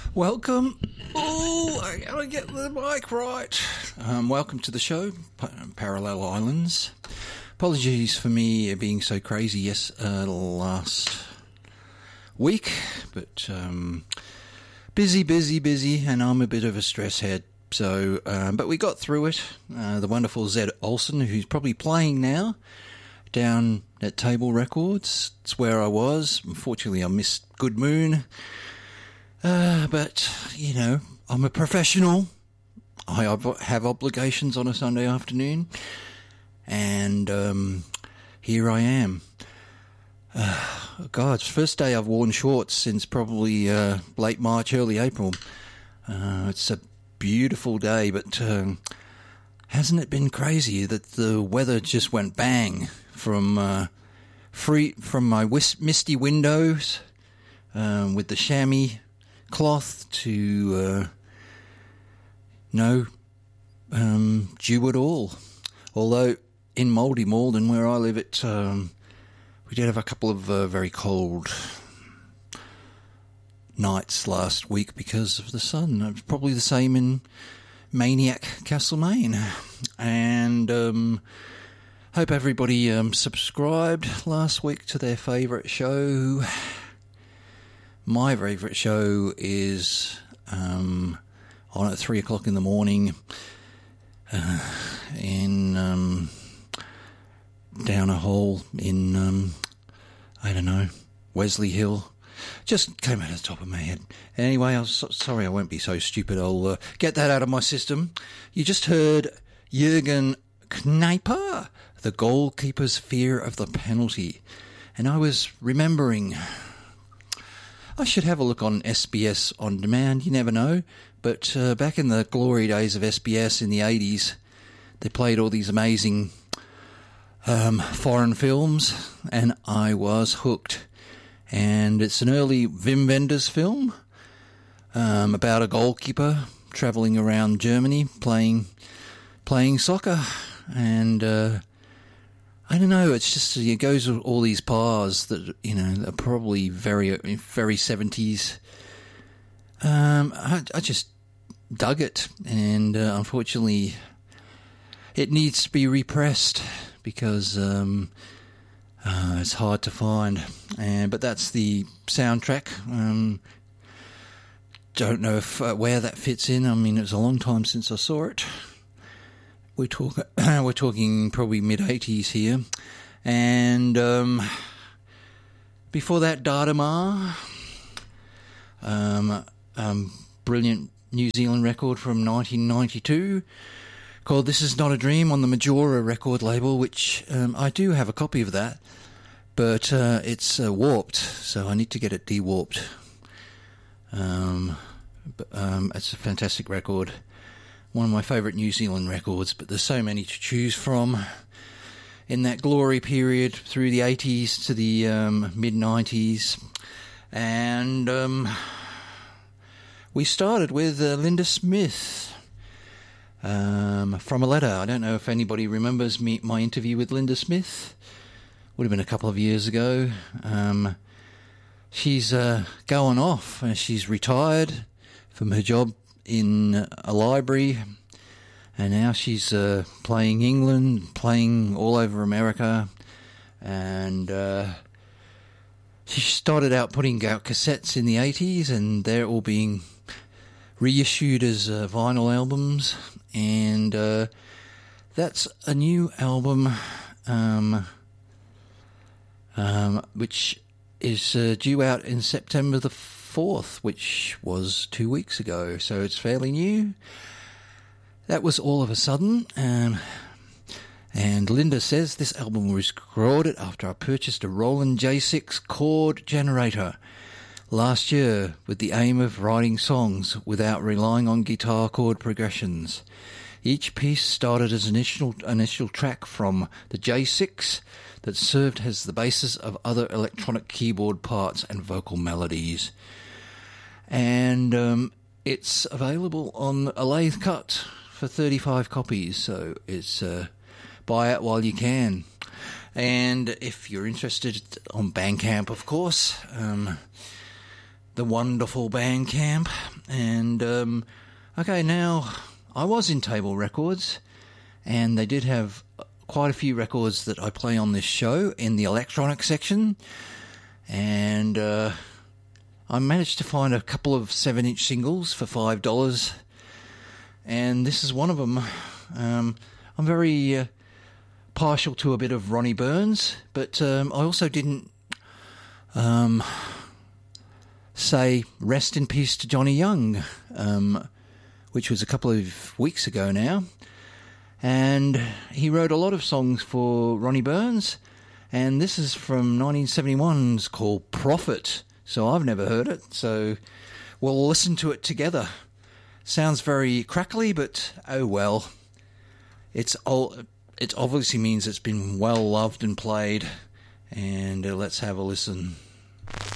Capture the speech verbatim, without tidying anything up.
Welcome. Oh, I gotta get the mic right. Um, welcome to the show, P- Parallel Islands. Apologies for me being so crazy yes uh, last week, but um, busy, busy, busy, and I'm a bit of a stress head. So, um, but we got through it. Uh, the wonderful Zed Olsen, who's probably playing now down at Table Records. It's where I was. Unfortunately, I missed Good Moon. Uh, but, you know, I'm a professional. I have obligations on a Sunday afternoon. And um, here I am. Uh, God, it's the first day I've worn shorts since probably uh, late March, early April. Uh, it's a beautiful day, but um, hasn't it been crazy that the weather just went bang from uh, free from my whis- misty windows um, with the chamois cloth to uh, no um, dew at all. Although in Mouldy Malden, where I live, it um, we did have a couple of uh, very cold nights last week because of the sun. It was probably the same in Maniac Castlemaine. And um, hope everybody um, subscribed last week to their favourite show. My favourite show is um, on at three o'clock in the morning uh, in um, down a hole in, um, I don't know, Wesley Hill. Just came out of the top of my head. Anyway, I was so, sorry I won't be so stupid. I'll uh, get that out of my system. You just heard Jürgen Kneiper, the goalkeeper's fear of the penalty. And I was remembering, I should have a look on S B S On Demand, you never know. But uh, back in the glory days of S B S in the eighties, they played all these amazing um, foreign films, and I was hooked. And it's an early Wim Wenders film um, about a goalkeeper travelling around Germany playing playing soccer. And uh, I don't know, it's just, it goes with all these paths that, you know, are probably very, very seventies. Um, I, I just dug it, and uh, unfortunately it needs to be repressed because um, uh, it's hard to find. And but that's the soundtrack. Um, don't know if uh, where that fits in. I mean, it's a long time since I saw it. We're talking, we're talking probably mid eighties here, and um, before that, Dardamar, um, um, brilliant New Zealand record from nineteen ninety-two called "This Is Not a Dream" on the Majora record label, which um, I do have a copy of that. But uh, it's uh, warped, so I need to get it de-warped. Um, but, um, it's a fantastic record. One of my favourite New Zealand records, but there's so many to choose from. In that glory period through the eighties to the um, mid-nineties. And um, we started with uh, Linda Smith. Um, from a letter. I don't know if anybody remembers me, my interview with Linda Smith. Would have been a couple of years ago. Um, she's uh, going off. She's retired from her job in a library, and now she's uh, playing England, playing all over America, and uh, she started out putting out cassettes in the eighties, and they're all being reissued as uh, vinyl albums, and uh, that's a new album um Um, which is uh, due out in September the fourth, which was two weeks ago, so it's fairly new. That was All of a Sudden, um, and Linda says this album was recorded after I purchased a Roland J six chord generator last year with the aim of writing songs without relying on guitar chord progressions. Each piece started as an initial, initial track from the J six that served as the basis of other electronic keyboard parts and vocal melodies. And um, it's available on a lathe cut for thirty-five copies, so it's uh, buy it while you can. And if you're interested, on Bandcamp, of course, um, the wonderful Bandcamp, And, um, okay, now, I was in Table Records, and they did have quite a few records that I play on this show in the electronic section, and uh, I managed to find a couple of seven-inch singles for five dollars, and this is one of them. Um, I'm very uh, partial to a bit of Ronnie Burns, but um, I also didn't um, say rest in peace to Johnny Young, um, which was a couple of weeks ago now. And he wrote a lot of songs for Ronnie Burns, and this is from nineteen seventy-one's called Prophet, so I've never heard it, so we'll listen to it together. Sounds very crackly, but oh well. It's old, it obviously means it's been well loved and played, and uh, let's have a listen.